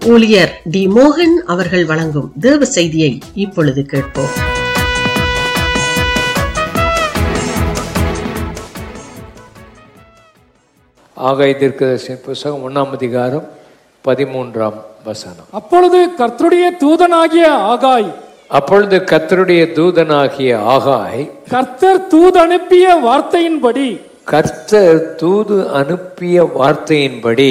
ஊழியர் டி மோகன் அவர்கள் வழங்கும் தேவ செய்தியை இப்பொழுது கேட்போம். ஆகாய் தீர்க்கதரிசியின் புத்தகம் 1ஆம் அதிகாரம் 13ஆம் வசனம். அப்பொழுது கர்த்தருடைய தூதனாகிய ஆகாய் கர்த்தர் தூது அனுப்பிய வார்த்தையின்படி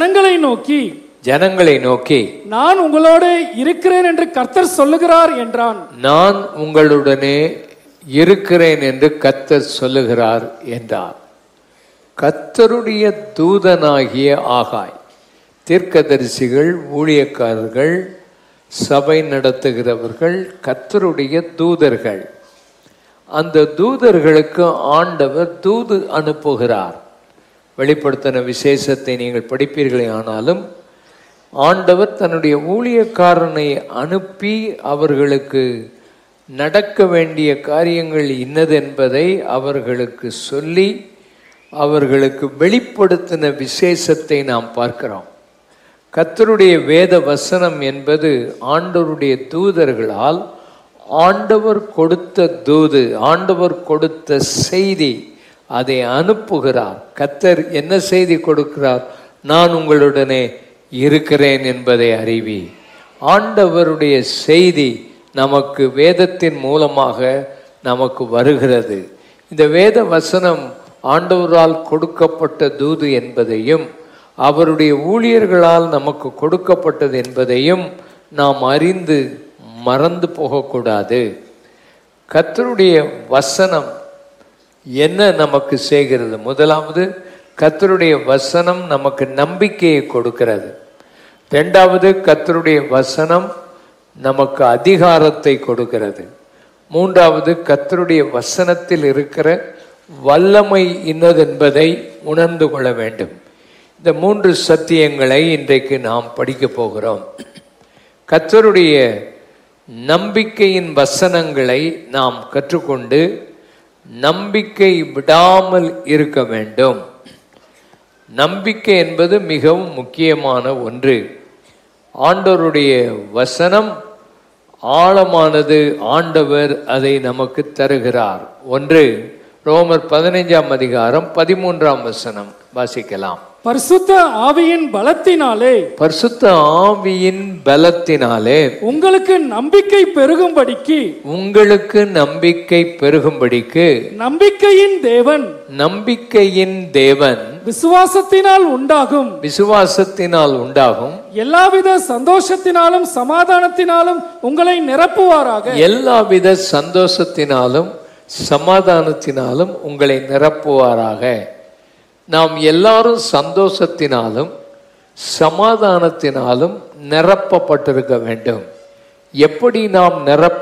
ஜனங்களை நோக்கி நான் உங்களோடு இருக்கிறேன் என்று கர்த்தர் சொல்லுகிறார் என்றான். நான் உங்களுடனே இருக்கிறேன் என்று கர்த்தர் சொல்லுகிறார் என்றார். கர்த்தருடைய தூதனாகிய ஆகாய், தீர்க்கதரிசிகள், ஊழியக்காரர்கள், சபை நடத்துகிறவர்கள், கர்த்தருடைய தூதர்கள். அந்த தூதர்களுக்கு ஆண்டவர் தூது அனுப்புகிறார். வெளிப்படுத்தின விசேஷத்தை நீங்கள் படிப்பீர்களே, ஆனாலும் ஆண்டவர் தன்னுடைய ஊழியக்காரனை அனுப்பி அவர்களுக்கு நடக்க வேண்டிய காரியங்கள் இன்னது என்பதை அவர்களுக்கு சொல்லி அவர்களுக்கு வெளிப்படுத்தின விசேஷத்தை நாம் பார்க்கிறோம். கர்த்தருடைய வேத வசனம் என்பது ஆண்டவருடைய தூதர்களால் ஆண்டவர் கொடுத்த தூது, ஆண்டவர் கொடுத்த செய்தி, அதை அனுப்புகிறார். கர்த்தர் என்ன செய்தி கொடுக்கிறார்? நான் உங்களுடனே இருக்கிறேன் என்பதை அறிவி. ஆண்டவருடைய செய்தி நமக்கு வேதத்தின் மூலமாக நமக்கு வருகிறது. இந்த வேத வசனம் ஆண்டவரால் கொடுக்கப்பட்ட தூது என்பதையும் அவருடைய ஊழியர்களால் நமக்கு கொடுக்கப்பட்டது என்பதையும் நாம் அறிந்து மறந்து போகக்கூடாது. கர்த்தருடைய வசனம் என்ன நமக்கு செய்கிறது? முதலாவது, கர்த்தருடைய வசனம் நமக்கு நம்பிக்கையை கொடுக்கிறது. இரண்டாவது, கர்த்தருடைய வசனம் நமக்கு அதிகாரத்தை கொடுக்கிறது. மூன்றாவது, கர்த்தருடைய வசனத்தில் இருக்கிற வல்லமை இன்னதென்பதை உணர்ந்து கொள்ள வேண்டும். இந்த 3 சத்தியங்களை இன்றைக்கு நாம் படிக்க போகிறோம். கர்த்தருடைய நம்பிக்கையின் வசனங்களை நாம் கற்றுக்கொண்டு நம்பிக்கை விடாமல் இருக்க வேண்டும். நம்பிக்கை என்பது மிகவும் முக்கியமான ஒன்று. ஆண்டவருடைய வசனம் ஆழமானது. ஆண்டவர் அதை நமக்கு தருகிறார். ஒன்று, ரோமர் 15ஆம் அதிகாரம் 13ஆம் வசனம் வாசிக்கலாம். பரிசுத்த ஆவியின் பலத்தினாலே உங்களுக்கு நம்பிக்கை பெருகும்படிக்கு நம்பிக்கையின் தேவன் விசுவாசத்தினால் உண்டாகும் எல்லாவித சந்தோஷத்தினாலும் சமாதானத்தினாலும் உங்களை நிரப்புவாராக. எல்லாவித சந்தோஷத்தினாலும் சமாதானத்தினாலும் உங்களை நிரப்புவாராக. நாம் எல்லாரும் சந்தோஷத்தினாலும் சமாதானத்தினாலும் நிரப்பப்பட்டிருக்க வேண்டும். எப்படி நாம்